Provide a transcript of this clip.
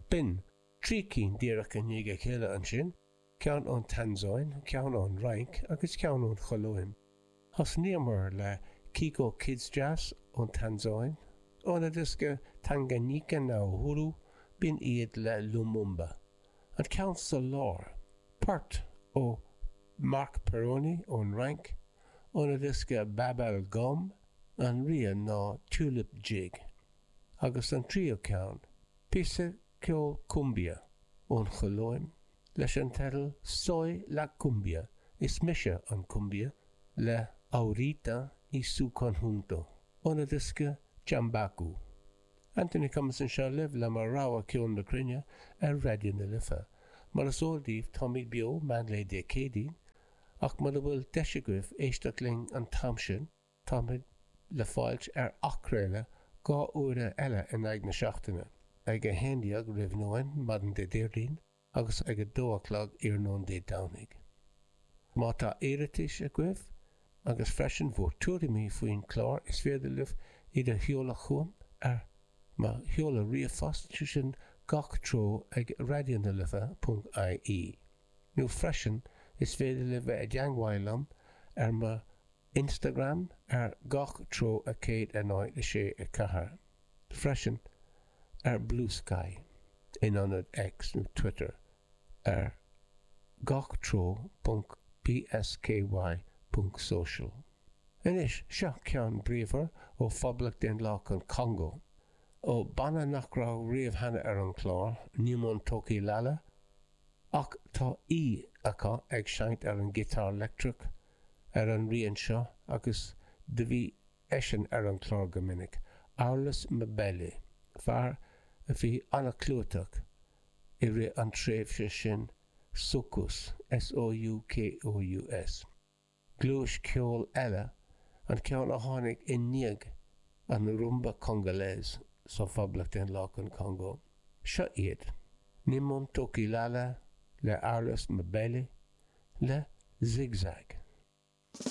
bin trícín díreach an níige chéile an sin, ceann ón Tanzáin, ceann ón Rank agus ceann ón Cholóim. Has níomar le Kiko Kids Jazz ón Tanzáin, óna dus go Tanganyika na Uhuru bin iad le Lumumba. An ceann sa lár, part ó Mark Peroni ón Rank, óna dus go Babel Gum an ria ná Tulip Jig. Agus an trío ceann, Pisa Ceol Cumbia ón Cholóim, leis an tedal Soy la Cumbia is mise an cumbia le Ahorita y su conjunto, óna dus go Jambaku. Anthony comes in seo live le mar ráwa ceol na crinne Radio na Lifa, mar is óldíh Tommy Bio man le de cédín, ach mar bhfuil deisegriff éisteachling an tamsin, Tommy le fáilt achréile gá uaire eile in ag na seachtaine, ag a hendiag rih nóin madan de déirdín, agus ag a dóachlag ar nón de dánig. Má tá éiritis a gcuibh, agus freisin bhór túrimí faoin chlár is féidir libh iad a heola chuam má heola riamhfast sin gach tró ag radionalifa.ie. Nú freisin is féidir libh a deangháilam má Instagram gach tró a céad a náid a sé a cahar. Freisin Blue Sky, in anad X nú Twitter gach tró.psky.social. Inis seo ceann bríomhar ó phoblach den lách an Congo. Ó banna nach rá riamhhanna ar an chlár, nímón tócaí leala, ach tá acha ag seint ar an gitar electric ar an rian seo agus de bhí eisin ar an chlár go minic, Airlis Mabelli, fear a bhí anna clúteach I ri an tréimhse sin Soukous, S-O-U-K-O-U-S. Glúis ceol eile an ceann a tháinig in níag an rumba Congolese sa phoblach den lách an Congo. Seo iad, Nimon Toki Lala le Airlis Mabelli le Zigzag.